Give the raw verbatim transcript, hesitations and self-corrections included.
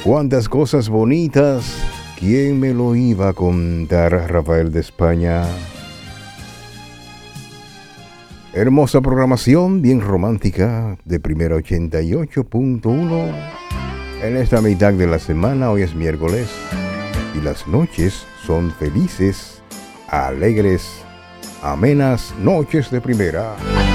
Cuántas cosas bonitas, ¿quién me lo iba a contar? Rafael de España. Hermosa programación, bien romántica, de Primera ochenta y ocho punto uno. En esta mitad de la semana, hoy es miércoles, y las noches son felices, alegres, amenas noches de primera.